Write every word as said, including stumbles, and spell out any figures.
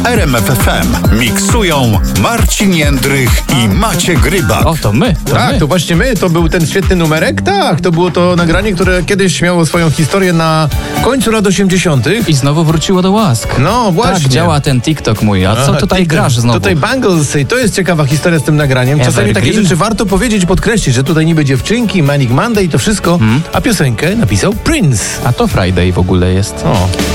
w R M F F M miksują Marcin Jędrych i Maciek Rybak. O, to my. To Tak, my. to właśnie my, to był ten świetny numerek. Tak, to było to nagranie, które kiedyś miało swoją historię na końcu lat osiemdziesiątych. I znowu wróciło do łask. No właśnie. Tak, działa ten TikTok mój. A co Aha, tutaj ty- grasz znowu? Tutaj Bangles, to jest ciekawa historia z tym nagraniem. Czasami takie Evergreen. rzeczy warto powiedzieć, podkreślić, że tutaj niby dziewczynki, Manic Monday, to wszystko, a piosenkę napisał Prince. A to Friday w ogóle jest. O.